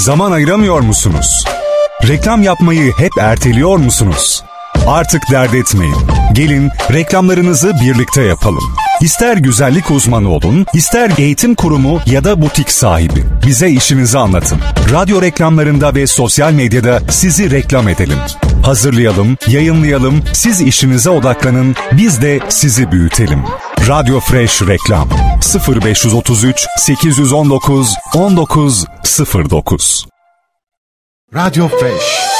Zaman ayıramıyor musunuz? Reklam yapmayı hep erteliyor musunuz? Artık dert etmeyin. Gelin reklamlarınızı birlikte yapalım. İster güzellik uzmanı olun, ister eğitim kurumu ya da butik sahibi. Bize işinizi anlatın. Radyo reklamlarında ve sosyal medyada sizi reklam edelim. Hazırlayalım, yayınlayalım, siz işinize odaklanın, biz de sizi büyütelim. Radyo Fresh Reklam 0533 819 1909. Radyo Fresh.